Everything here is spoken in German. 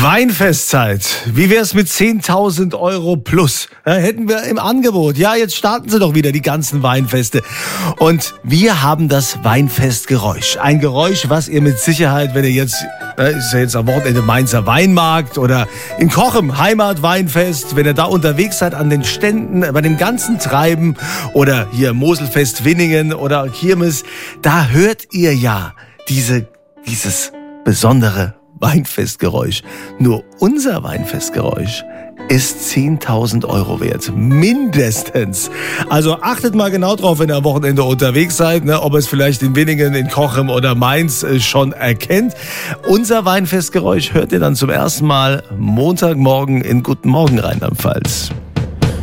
Weinfestzeit. Wie wär's mit 10.000 Euro plus? Hätten wir im Angebot. Ja, jetzt starten sie doch wieder, die ganzen Weinfeste. Und wir haben das Weinfestgeräusch. Ein Geräusch, was ihr mit Sicherheit, wenn ihr jetzt, ist ja jetzt am Wochenende Mainzer Weinmarkt oder in Cochem Heimatweinfest, wenn ihr da unterwegs seid an den Ständen, bei dem ganzen Treiben oder hier Moselfest Winningen oder Kirmes, da hört ihr ja dieses besondere Weinfestgeräusch. Nur unser Weinfestgeräusch ist 10.000 Euro wert. Mindestens. Also achtet mal genau drauf, wenn ihr am Wochenende unterwegs seid, ne, ob ihr es vielleicht in Winningen, in Cochem oder Mainz schon erkennt. Unser Weinfestgeräusch hört ihr dann zum ersten Mal Montagmorgen in Guten Morgen Rheinland-Pfalz.